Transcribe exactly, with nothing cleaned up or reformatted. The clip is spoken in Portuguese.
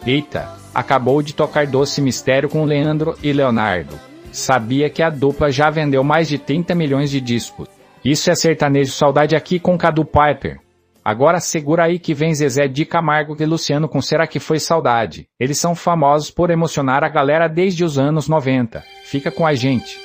Eita, acabou de tocar Doce Mistério com Leandro e Leonardo. Sabia que a dupla já vendeu mais de trinta milhões de discos. Isso é sertanejo saudade aqui com Cadu Piper. Agora segura aí que vem Zezé de Camargo e Luciano com Será que foi saudade. Eles são famosos por emocionar a galera desde os anos noventa. Fica com a gente.